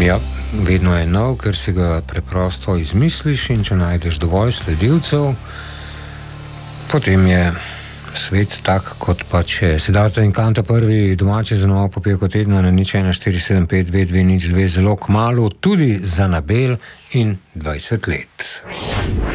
Ja, vedno je nov, ker si ga preprosto izmisliš, in če najdeš dovolj sledilcev, potem je svet tak, kot pač je. Siddharta in Kanta prvi domači za novo popevko tedna na 014752202 zelo kmalu, tudi za Nabel in 20 let.